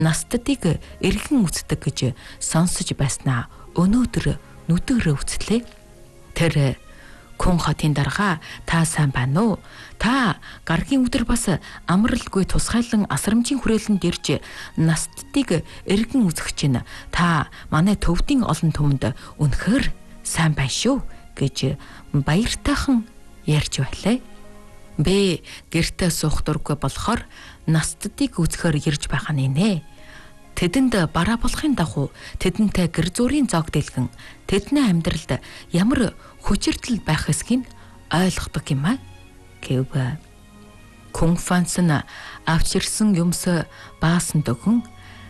настадыг эргэн үздэг гэж сонсож байснаа өнөөдөр нүдэрээ үзтлээ. Тэр Күн хотын дарга та сайн байна уу? Та гаргийн өдөр бас амралгүй тусгайлан асрамжийн хүрээлэнд ирж настадыг эргэн үзэх чинь та манай төвдийн олон түмэнд үнэхээр сайн байна шүү гэж баяртайхан ярьж байлаа. Би гэртээ суух дургүй болохоор настадыг үзэхээр ирж байгаа нэ. Тэдэнд бараа болохын дагуу тэдэнтэй гэр зүрийн зог дэлгэн тэдний амьдралд ямар хүчирдэл байх эсхийг ойлгодог юм аа гэв. Кунг Фанс нь авчирсан юмс баасан дөхөн